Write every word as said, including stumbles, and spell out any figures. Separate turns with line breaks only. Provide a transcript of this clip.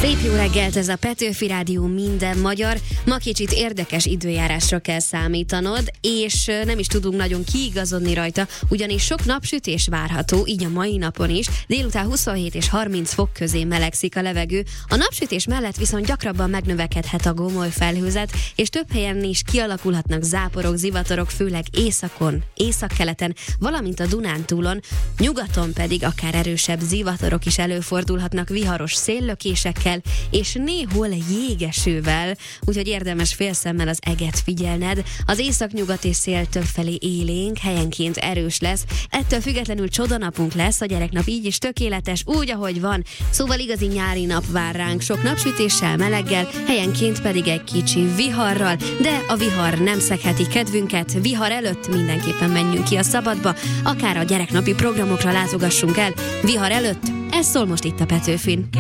Szép jó reggelt, ez a Petőfi Rádió minden magyar. Ma kicsit érdekes időjárásra kell számítanod, és nem is tudunk nagyon kiigazodni rajta, ugyanis sok napsütés várható, így a mai napon is. Délután huszonhét és harminc fok közé melegszik a levegő. A napsütés mellett viszont gyakrabban megnövekedhet a gomoly felhőzet, és több helyen is kialakulhatnak záporok, zivatarok, főleg északon, északkeleten, valamint a Dunántúlon, nyugaton pedig akár erősebb zivatarok is előfordulhatnak viharos széllökésekkel, és néhol jégesővel, úgyhogy érdemes félszemmel az eget figyelned. Az északnyugati szél többfelé élénk, helyenként erős lesz, ettől függetlenül csodanapunk lesz, a gyereknap így is tökéletes, úgy, ahogy van, szóval igazi nyári nap vár ránk, sok napsütéssel, meleggel, helyenként pedig egy kicsi viharral, de a vihar nem szegheti kedvünket, vihar előtt mindenképpen menjünk ki a szabadba, akár a gyereknapi programokra látogassunk el, vihar előtt, ez szól most itt a Petőfin.